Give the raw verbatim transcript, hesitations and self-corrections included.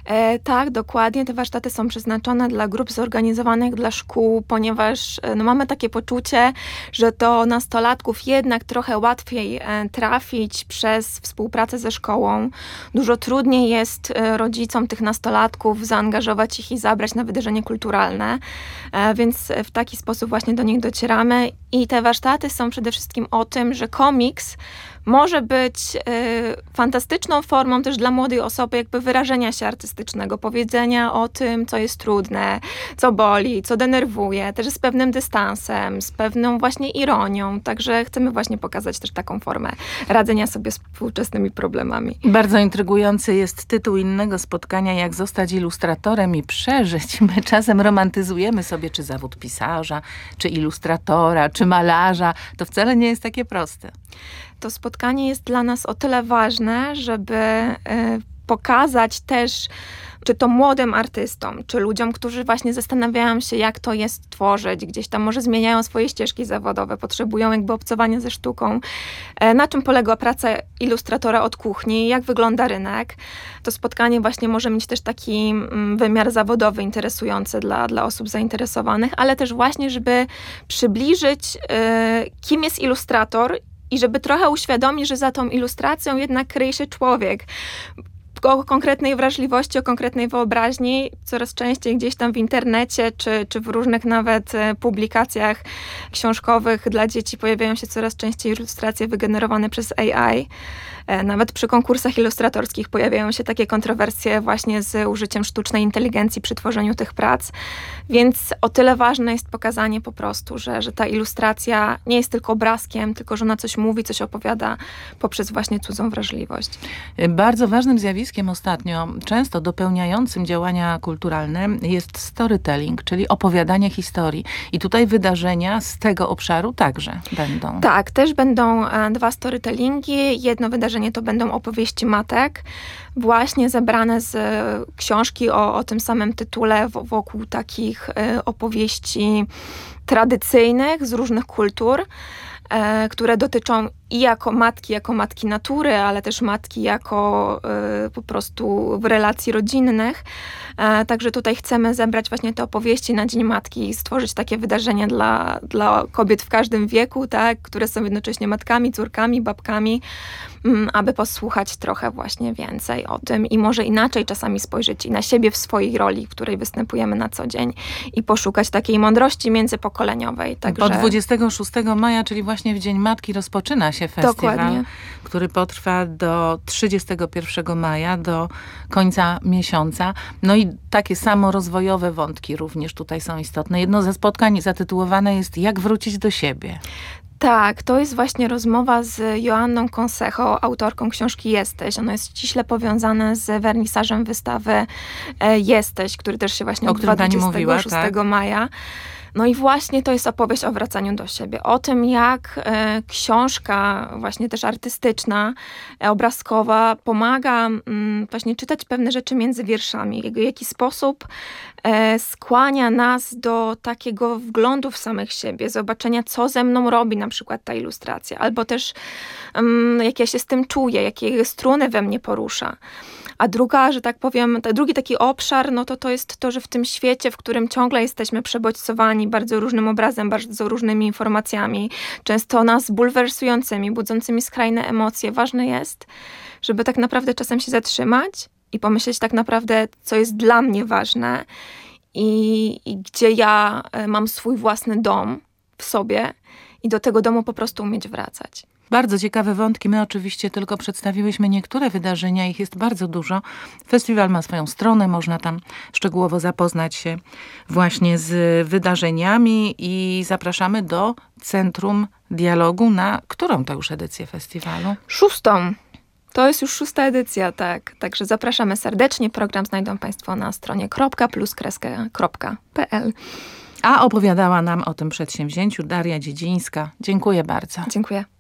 E, tak, dokładnie. Te warsztaty są przeznaczone dla grup zorganizowanych, dla szkół, ponieważ no, mamy takie poczucie, że do nastolatków jednak trochę łatwiej e, trafić przez współpracę ze szkołą. Dużo trudniej jest e, rodzicom tych nastolatków zaangażować ich i zabrać na wydarzenie kulturalne, e, więc w taki sposób właśnie do nich docieramy i te warsztaty są przede wszystkim o tym, że komiks może być y, fantastyczną formą też dla młodej osoby jakby wyrażenia się artystycznego, powiedzenia o tym, co jest trudne, co boli, co denerwuje, też z pewnym dystansem, z pewną właśnie ironią. Także chcemy właśnie pokazać też taką formę radzenia sobie z współczesnymi problemami. Bardzo intrygujący jest tytuł innego spotkania, jak zostać ilustratorem i przeżyć. My czasem romantyzujemy sobie, czy zawód pisarza, czy ilustratora, czy malarza. To wcale nie jest takie proste. To spotkanie jest dla nas o tyle ważne, żeby y, pokazać też, czy to młodym artystom, czy ludziom, którzy właśnie zastanawiają się, jak to jest tworzyć, gdzieś tam może zmieniają swoje ścieżki zawodowe, potrzebują jakby obcowania ze sztuką, e, na czym polega praca ilustratora od kuchni, jak wygląda rynek. To spotkanie właśnie może mieć też taki mm, wymiar zawodowy interesujący dla, dla osób zainteresowanych, ale też właśnie, żeby przybliżyć, e, kim jest ilustrator i żeby trochę uświadomić, że za tą ilustracją jednak kryje się człowiek. O konkretnej wrażliwości, o konkretnej wyobraźni coraz częściej gdzieś tam w internecie, czy, czy w różnych nawet publikacjach książkowych dla dzieci pojawiają się coraz częściej ilustracje wygenerowane przez A I. Nawet przy konkursach ilustratorskich pojawiają się takie kontrowersje właśnie z użyciem sztucznej inteligencji przy tworzeniu tych prac. Więc o tyle ważne jest pokazanie po prostu, że, że ta ilustracja nie jest tylko obrazkiem, tylko że ona coś mówi, coś opowiada poprzez właśnie cudzą wrażliwość. Bardzo ważnym zjawiskiem ostatnio, często dopełniającym działania kulturalne jest storytelling, czyli opowiadanie historii. I tutaj wydarzenia z tego obszaru także będą. Tak, też będą dwa storytellingi. Jedno wydarzenie to będą opowieści matek, właśnie zebrane z książki o, o tym samym tytule wokół takich opowieści tradycyjnych z różnych kultur, e, które dotyczą i jako matki, jako matki natury, ale też matki jako e, po prostu w relacji rodzinnych. E, także tutaj chcemy zebrać właśnie te opowieści na Dzień Matki i stworzyć takie wydarzenie dla, dla kobiet w każdym wieku, tak, które są jednocześnie matkami, córkami, babkami, m, aby posłuchać trochę właśnie więcej o tym i może inaczej czasami spojrzeć i na siebie w swojej roli, w której występujemy na co dzień i poszukać takiej mądrości międzypokoleniowej. Także... Od dwudziestego szóstego maja, czyli właśnie w Dzień Matki, rozpoczyna się festiwal, Dokładnie. który potrwa do trzydziestego pierwszego maja, do końca miesiąca. No i takie samo rozwojowe wątki również tutaj są istotne. Jedno ze spotkań zatytułowane jest "Jak wrócić do siebie". Tak, to jest właśnie rozmowa z Joanną Consejo, autorką książki Jesteś. Ono jest ściśle powiązane z wernisażem wystawy Jesteś, który też się właśnie odbywa dwudziestego szóstego maja. No i właśnie to jest opowieść o wracaniu do siebie. O tym, jak e, książka właśnie też artystyczna, e, obrazkowa pomaga mm, właśnie czytać pewne rzeczy między wierszami. W jaki sposób e, skłania nas do takiego wglądu w samych siebie, zobaczenia, co ze mną robi na przykład ta ilustracja, albo też mm, jak ja się z tym czuję, jakie struny we mnie porusza. A druga, że tak powiem, drugi taki obszar, no to to jest to, że w tym świecie, w którym ciągle jesteśmy przebodźcowani bardzo różnym obrazem, bardzo różnymi informacjami, często nas bulwersującymi, budzącymi skrajne emocje, ważne jest, żeby tak naprawdę czasem się zatrzymać i pomyśleć tak naprawdę, co jest dla mnie ważne i, i gdzie ja mam swój własny dom w sobie i do tego domu po prostu umieć wracać. Bardzo ciekawe wątki. My oczywiście tylko przedstawiłyśmy niektóre wydarzenia, ich jest bardzo dużo. Festiwal ma swoją stronę, można tam szczegółowo zapoznać się właśnie z wydarzeniami i zapraszamy do Centrum Dialogu na którą to już edycję festiwalu? Szóstą. To jest już szósta edycja, tak. Także zapraszamy serdecznie. Program znajdą Państwo na stronie kropka plus kreska kropka p l. A opowiadała nam o tym przedsięwzięciu Daria Dziedzińska. Dziękuję bardzo. Dziękuję.